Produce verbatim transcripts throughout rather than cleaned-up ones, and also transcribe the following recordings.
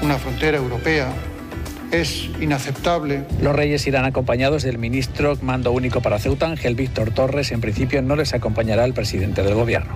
una frontera europea. Es inaceptable. Los reyes irán acompañados del ministro Mando Único para Ceuta, Ángel Víctor Torres. En principio no les acompañará el presidente del gobierno.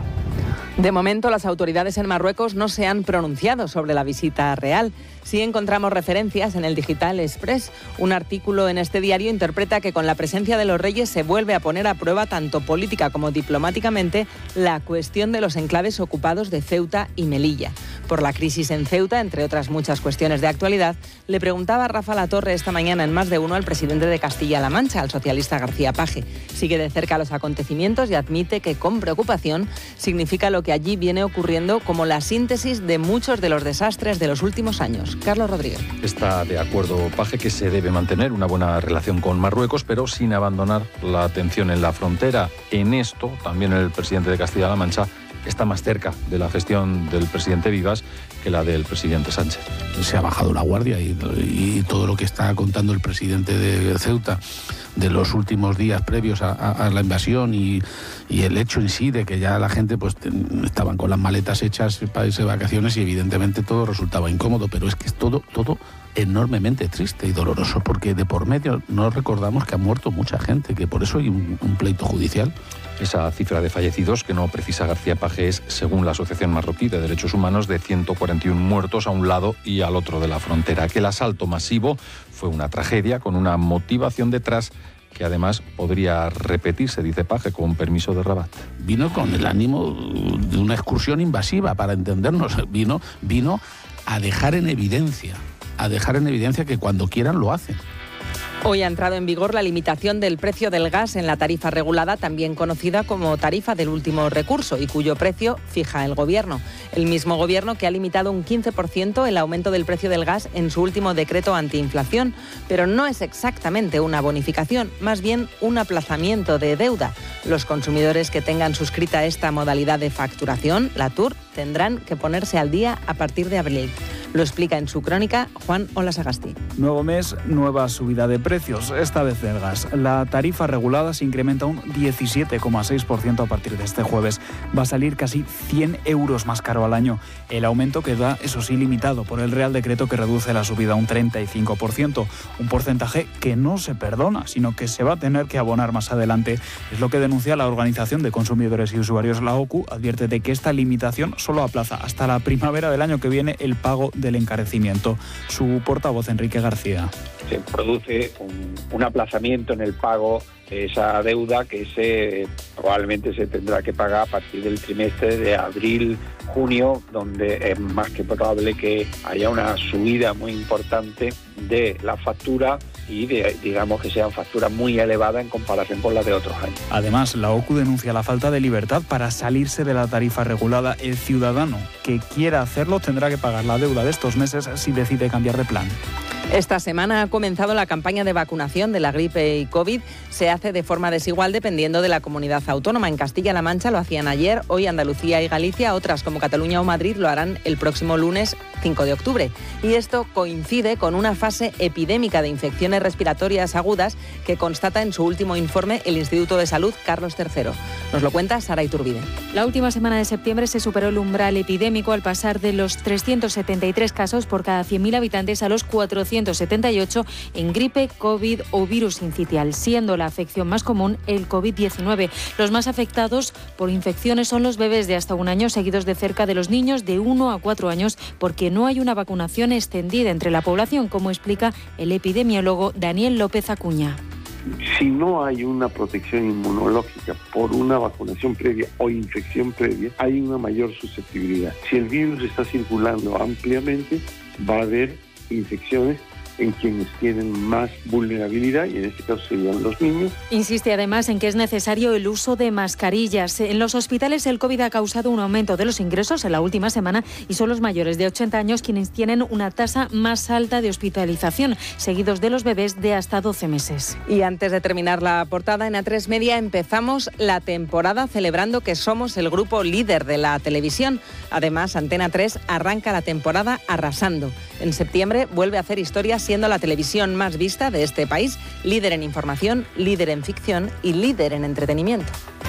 De momento, las autoridades en Marruecos no se han pronunciado sobre la visita real. Sí encontramos referencias en el Digital Express. Un artículo en este diario interpreta que con la presencia de los reyes se vuelve a poner a prueba tanto política como diplomáticamente la cuestión de los enclaves ocupados de Ceuta y Melilla. Por la crisis en Ceuta, entre otras muchas cuestiones de actualidad, le preguntaba a Rafa Latorre esta mañana en Más de Uno al presidente de Castilla-La Mancha, al socialista García Paje. Sigue de cerca los acontecimientos y admite que con preocupación significa lo que allí viene ocurriendo como la síntesis de muchos de los desastres de los últimos años. Carlos Rodríguez. Está de acuerdo Paje que se debe mantener una buena relación con Marruecos, pero sin abandonar la atención en la frontera. En esto, también el presidente de Castilla-La Mancha está más cerca de la gestión del presidente Vivas que la del presidente Sánchez. Se ha bajado la guardia y, y todo lo que está contando el presidente de Ceuta de los últimos días previos a, a, a la invasión y, y el hecho en sí de que ya la gente pues estaban con las maletas hechas para irse de vacaciones y evidentemente todo resultaba incómodo, pero es que es todo, todo enormemente triste y doloroso porque de por medio no recordamos que ha muerto mucha gente, que por eso hay un, un pleito judicial. Esa cifra de fallecidos que no precisa García Paje es, según la Asociación Marroquí de Derechos Humanos, de ciento cuarenta y uno muertos a un lado y al otro de la frontera. Que el asalto masivo fue una tragedia con una motivación detrás que además podría repetirse, dice Paje, con permiso de Rabat. Vino con el ánimo de una excursión invasiva, para entendernos. Vino, vino a dejar en evidencia, a dejar en evidencia que cuando quieran lo hacen. Hoy ha entrado en vigor la limitación del precio del gas en la tarifa regulada, también conocida como tarifa del último recurso, y cuyo precio fija el Gobierno. El mismo Gobierno que ha limitado un quince por ciento el aumento del precio del gas en su último decreto antiinflación. Pero no es exactamente una bonificación, más bien un aplazamiento de deuda. Los consumidores que tengan suscrita esta modalidad de facturación, la T U R, tendrán que ponerse al día a partir de abril. Lo explica en su crónica Juan Olasagasti. Nuevo mes, nueva subida de precios, esta vez del gas. La tarifa regulada se incrementa un diecisiete coma seis por ciento a partir de este jueves. Va a salir casi cien euros más caro al año. El aumento queda, eso sí, limitado por el Real Decreto que reduce la subida a un treinta y cinco por ciento. Un porcentaje que no se perdona, sino que se va a tener que abonar más adelante. Es lo que denuncia la Organización de Consumidores y Usuarios, la O C U. Advierte de que esta limitación solo aplaza hasta la primavera del año que viene el pago del encarecimiento. Su portavoz, Enrique García. Se produce un, un aplazamiento en el pago de esa deuda que se probablemente se tendrá que pagar a partir del trimestre de abril, junio, donde es más que probable que haya una subida muy importante de la factura y de, digamos que sean facturas muy elevadas en comparación con las de otros años. Además, la O C U denuncia la falta de libertad para salirse de la tarifa regulada. El ciudadano que quiera hacerlo tendrá que pagar la deuda de estos meses si decide cambiar de plan. Esta semana ha comenzado la campaña de vacunación de la gripe y COVID. Se hace de forma desigual dependiendo de la comunidad autónoma. En Castilla-La Mancha lo hacían ayer, hoy Andalucía y Galicia, otras como Cataluña o Madrid lo harán el próximo lunes cinco de octubre. Y esto coincide con una fase epidémica de infecciones respiratorias agudas que constata en su último informe el Instituto de Salud Carlos tercero. Nos lo cuenta Sara Iturbide. La última semana de septiembre se superó el umbral epidémico al pasar de los trescientos setenta y tres casos por cada cien mil habitantes a los cuatrocientos setenta y ocho en gripe, COVID o virus sincitial, siendo la afección más común el COVID diecinueve. Los más afectados por infecciones son los bebés de hasta un año, seguidos de cerca de los niños de uno a cuatro años, porque no hay una vacunación extendida entre la población, como explica el epidemiólogo Daniel López Acuña. Si no hay una protección inmunológica por una vacunación previa o infección previa, hay una mayor susceptibilidad. Si el virus está circulando ampliamente, va a haber infecciones en quienes tienen más vulnerabilidad, y en este caso serían los niños. Insiste además en que es necesario el uso de mascarillas. En los hospitales el COVID ha causado un aumento de los ingresos en la última semana y son los mayores de ochenta años quienes tienen una tasa más alta de hospitalización, seguidos de los bebés de hasta doce meses. Y antes de terminar la portada, en A tres Media empezamos la temporada celebrando que somos el grupo líder de la televisión. Además, Antena tres arranca la temporada arrasando. En septiembre vuelve a hacer historia siendo la televisión más vista de este país, líder en información, líder en ficción y líder en entretenimiento.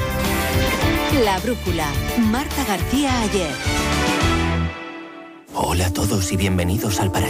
La Brújula, Marta García Ayer. Hola a todos y bienvenidos al paraíso.